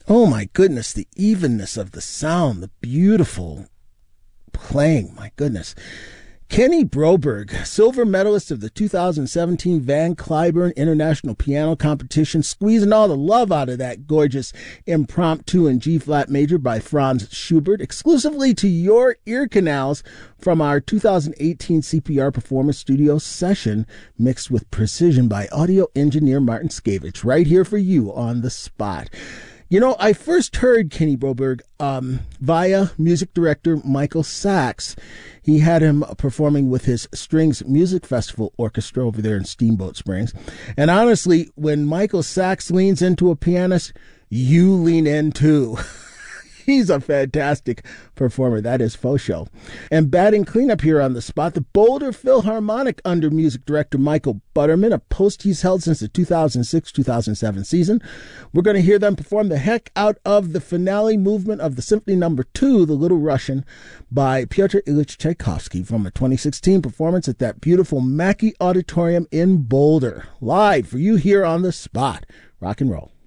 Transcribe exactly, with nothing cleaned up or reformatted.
Oh my goodness, the evenness of the sound, the beautiful playing, my goodness. Kenny Broberg, silver medalist of the two thousand seventeen Van Cliburn International Piano Competition, squeezing all the love out of that gorgeous impromptu in G-flat major by Franz Schubert, exclusively to your ear canals from our two thousand eighteen C P R Performance Studio session, mixed with precision by audio engineer Martin Skavich, right here for you on the spot. You know, I first heard Kenny Broberg um, via music director Michael Sachs. He had him performing with his Strings Music Festival Orchestra over there in Steamboat Springs. And honestly, when Michael Sachs leans into a pianist, you lean in too. He's a fantastic performer. That is faux show. And batting cleanup here on the spot, the Boulder Philharmonic under music director Michael Butterman, a post he's held since the two thousand six two thousand seven season. We're going to hear them perform the heck out of the finale movement of the Symphony Number Two, The Little Russian, by Pyotr Ilyich Tchaikovsky from a twenty sixteen performance at that beautiful Mackey Auditorium in Boulder. Live for you here on the spot. Rock and roll.